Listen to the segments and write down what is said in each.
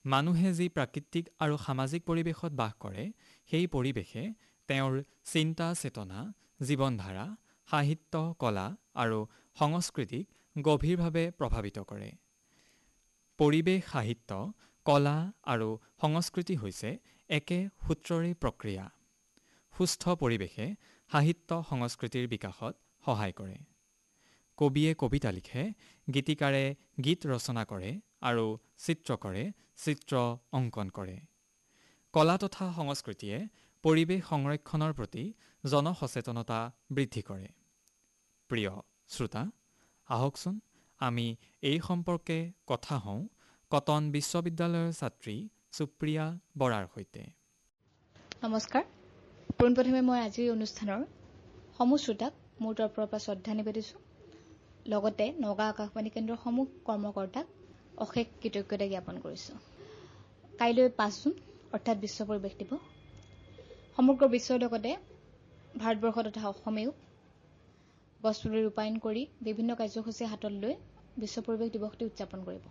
মানুহে যি প্ৰাকৃতিক আৰু সামাজিক পৰিৱেশত বাস কৰে, সেই পৰিৱেশে তেওঁৰ চিন্তা চেতনা, জীৱনধাৰা, সাহিত্য, কলা আৰু সংস্কৃতিক গভীৰভাৱে প্ৰভাৱিত কৰে। পৰিৱেশ, সাহিত্য, কলা আৰু সংস্কৃতি হৈছে একে সূত্ৰৰে প্ৰক্ৰিয়া। সুস্থ পৰিৱেশে সাহিত্য সংস্কৃতিৰ বিকাশত সহায় কৰে। কবিয়ে কবিতা লিখে, গীতিকাৰে গীত ৰচনা কৰে আৰু চিত্ৰকৰে চিত্ৰ অংকন কৰে। কলা তথা সংস্কৃতিয়ে পৰিৱেশ সংৰক্ষণৰ প্ৰতি জনসচেতনতা বৃদ্ধি কৰে। প্ৰিয় শ্ৰোতা, আহকচোন আমি এই সম্পৰ্কে কথা হওঁ কটন বিশ্ববিদ্যালয়ৰ ছাত্ৰী সুপ্ৰিয়া বৰাৰ সৈতে। নমস্কাৰ। পোনপ্ৰথমে মই আজিৰ অনুষ্ঠানৰ সমূহ শ্ৰোতাক মোৰ তৰফৰ পৰা শ্ৰদ্ধা নিবেদিছোঁ। লগতে নগাঁও আকাশবাণী কেন্দ্ৰৰ সমূহ কৰ্মকৰ্তাক অশেষ কৃতজ্ঞতা জ্ঞাপন কৰিছোঁ। কাইলৈ 5 জুন অৰ্থাৎ বিশ্ব পৰিৱেশ দিৱস। সমগ্ৰ বিশ্বৰ লগতে ভাৰতবৰ্ষ তথা অসমেও গছপুলি ৰূপায়ণ কৰি বিভিন্ন কাৰ্যসূচী হাতত লৈ বিশ্ব পৰিৱেশ দিৱসটি উদযাপন কৰিব।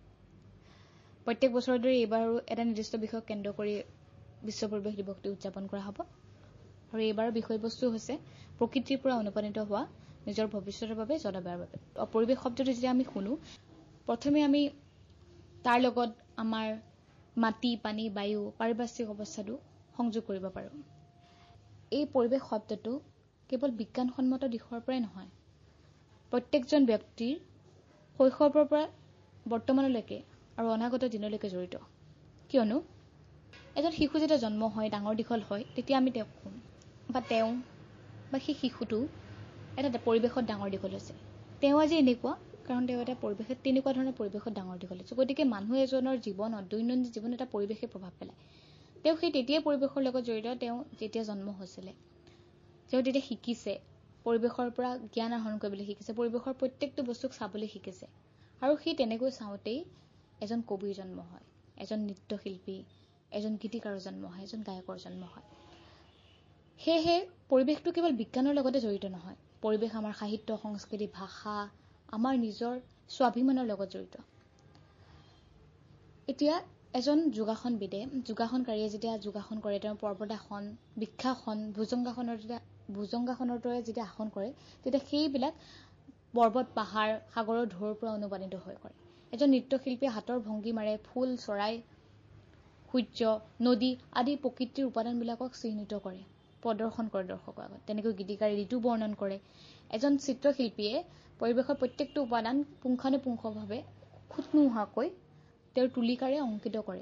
প্ৰত্যেক বছৰৰ দৰে এইবাৰো এটা নিৰ্দিষ্ট বিষয়ক কেন্দ্ৰ কৰি বিশ্ব পৰিৱেশ দিৱসটি উদযাপন কৰা হ'ব। আৰু এইবাৰৰ বিষয়বস্তু হৈছে প্ৰকৃতিৰ পৰা অনুপ্ৰাণিত হোৱা নিজৰ ভৱিষ্যতৰ বাবে জলবায়ুৰ বাবে। পৰিৱেশ শব্দটো যেতিয়া আমি শুনো, প্ৰথমে আমি তাৰ লগত আমাৰ মাটি, পানী, বায়ু, পাৰিপাৰ্শ্বিক অৱস্থাটো সংযোগ কৰিব পাৰোঁ। এই পৰিৱেশ শব্দটো কেৱল বিজ্ঞানসন্মত দিশৰ পৰাই নহয়, প্ৰত্যেকজন ব্যক্তিৰ শৈশৱৰ পৰা বৰ্তমানলৈকে আৰু অনাগত দিনলৈকে জড়িত। কিয়নো এজন শিশু যেতিয়া জন্ম হয়, ডাঙৰ দীঘল হয়, তেতিয়া আমি তেওঁক কওঁ বা সেই শিশুটো এটা পৰিৱেশত ডাঙৰ দীঘল হৈছে। তেওঁ আজি এনেকুৱা, কাৰণ তেওঁ এটা পৰিৱেশত তেনেকুৱা ধৰণৰ পৰিৱেশত ডাঙৰ দীঘল হৈছে। গতিকে মানুহ এজনৰ জীৱনত, দৈনন্দিন জীৱনত এটা পৰিৱেশে প্ৰভাৱ পেলায়। তেওঁ সেই তেতিয়াই পৰিৱেশৰ লগত জড়িত। তেওঁ যেতিয়া জন্ম হৈছিলে, তেওঁ তেতিয়া শিকিছে, পৰিৱেশৰ পৰা জ্ঞান আহৰণ কৰিবলৈ শিকিছে, পৰিৱেশৰ প্ৰত্যেকটো বস্তুক চাবলৈ শিকিছে। আৰু সেই তেনেকৈ চাওঁতেই এজন কবিৰ জন্ম হয়, এজন নৃত্যশিল্পী, এজন গীতিকাৰৰ জন্ম হয়, এজন গায়কৰ জন্ম হয়। সেয়েহে পৰিৱেশটো কেৱল বিজ্ঞানৰ লগতে জড়িত নহয়, পৰিৱেশ আমাৰ সাহিত্য, সংস্কৃতি, ভাষা, আমাৰ নিজৰ স্বাভিমানৰ লগত জড়িত। এতিয়া এজন যোগাসনবিদে, যোগাসনকাৰীয়ে যেতিয়া যোগাসন কৰে, তেওঁ পৰ্বতাসন, বৃক্ষাসন, ভুজংগাসনৰ দৰে যেতিয়া আসন কৰে, তেতিয়া সেইবিলাক পৰ্বত, পাহাৰ, সাগৰৰ ঢৌৰ পৰা অনুপ্ৰাণিত হৈ কৰে। এজন নৃত্যশিল্পীয়ে হাতৰ ভংগী মাৰে, ফুল, চৰাই, সূৰ্য, নদী আদি প্ৰকৃতিৰ উপাদানবিলাকক চিহ্নিত কৰে, প্ৰদৰ্শন কৰে দৰ্শকৰ আগত। তেনেকৈ গীতিকাৰে ঋতু বৰ্ণন কৰে। এজন চিত্ৰশিল্পীয়ে পৰিৱেশৰ প্ৰত্যেকটো উপাদান পুংখানুপুংখভাৱে খুঁত নোহোৱাকৈ তেওঁৰ তুলিকাৰে অংকিত কৰে।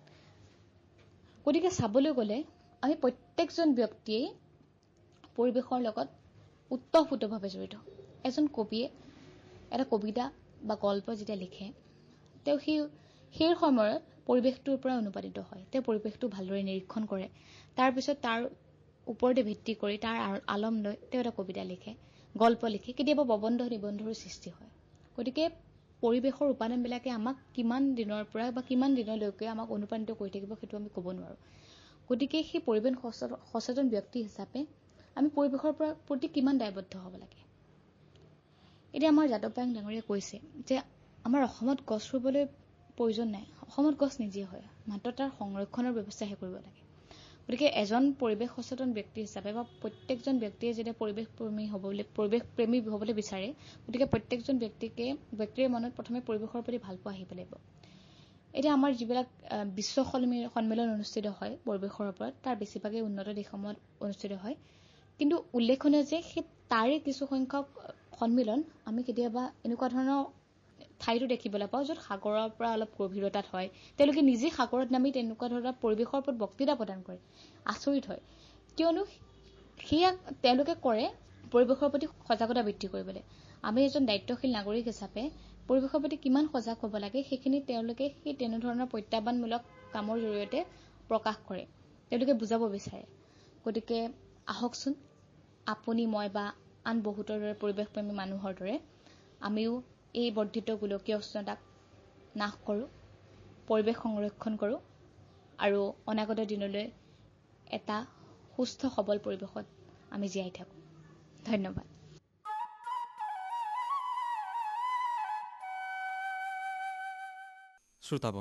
গতিকে চাবলৈ গ'লে আমি প্ৰত্যেকজন ব্যক্তিয়েই পৰিৱেশৰ লগত ওতঃপ্ৰোতভাৱে জড়িত। এজন কবিয়ে এটা কবিতা বা গল্প যেতিয়া লিখে, তেওঁ সেই সময়ত পৰিৱেশটোৰ পৰা অনুপ্ৰাণিত হয়। তেওঁ পৰিৱেশটো ভালদৰে নিৰীক্ষণ কৰে, তাৰপিছত তাৰ ওপৰতে ভিত্তি কৰি তাৰ আলম লৈ তেওঁ এটা কবিতা লিখে, গল্প লিখে, কেতিয়াবা প্ৰবন্ধ নিবন্ধৰো সৃষ্টি হয়। গতিকে পৰিৱেশৰ উপাদানবিলাকে আমাক কিমান দিনৰ পৰা বা কিমান দিনলৈকে আমাক অনুপ্ৰাণিত কৰি থাকিব, সেইটো আমি ক'ব নোৱাৰোঁ। গতিকে সেই পৰিৱেশ সচেতন ব্যক্তি হিচাপে আমি পৰিৱেশৰ প্ৰতি কিমান দায়বদ্ধ হ'ব লাগে। এতিয়া আমাৰ যাদৱ পায়েং ডাঙৰীয়াই কৈছে যে আমাৰ অসমত গছ ৰুবলৈ প্ৰয়োজন নাই, অসমত গছ নিজে হয়, মাত্ৰ তাৰ সংৰক্ষণৰ ব্যৱস্থাহে কৰিব লাগে। গতিকে এজন পৰিৱেশ সচেতন ব্যক্তি হিচাপে বা প্ৰত্যেকজন ব্যক্তিয়ে যেতিয়া পৰিৱেশ প্ৰেমী হ'বলৈ বিচাৰে, গতিকে প্ৰত্যেকজন ব্যক্তিৰ মনত প্ৰথমে পৰিৱেশৰ প্ৰতি ভাল পোৱা আহিব লাগিব। এতিয়া আমাৰ যিবিলাক বিশ্ব সন্মিলন অনুষ্ঠিত হয় পৰিৱেশৰ ওপৰত, তাৰ বেছিভাগেই উন্নত দেশসমূহত অনুষ্ঠিত হয়। কিন্তু উল্লেখনীয় যে সেই তাৰে কিছু সংখ্যক সন্মিলন আমি কেতিয়াবা এনেকুৱা ধৰণৰ ঠাইতো দেখিবলৈ পাওঁ, য'ত সাগৰৰ পৰা অলপ গভীৰতাত হয়। তেওঁলোকে নিজে সাগৰত নামি তেনেকুৱা ধৰণৰ পৰিৱেশৰ ওপৰত বক্তৃতা প্ৰদান কৰে। আচৰিত হয়, কিয়নো সেয়া তেওঁলোকে কৰে পৰিৱেশৰ প্ৰতি সজাগতা বৃদ্ধি কৰিবলৈ। আমি এজন দায়িত্বশীল নাগৰিক হিচাপে পৰিৱেশৰ প্ৰতি কিমান সজাগ হ'ব লাগে, সেইখিনি তেওঁলোকে সেই তেনেধৰণৰ প্ৰত্যাহ্বানমূলক কামৰ জৰিয়তে প্ৰকাশ কৰে, তেওঁলোকে বুজাব বিচাৰে। গতিকে আহকচোন আপুনি, মই বা আন বহুতৰ দৰে পৰিৱেশপ্ৰেমী মানুহৰ দৰে আমিও এই বৰ্ধিত গোলকীয় উষ্ণতাক নাশ কৰোঁ, পৰিৱেশ সংৰক্ষণ কৰোঁ আৰু অনাগত দিনলৈ এটা সুস্থ সবল পৰিৱেশত আমি জীয়াই থাকোঁ। ধন্যবাদ। শ্ৰোতা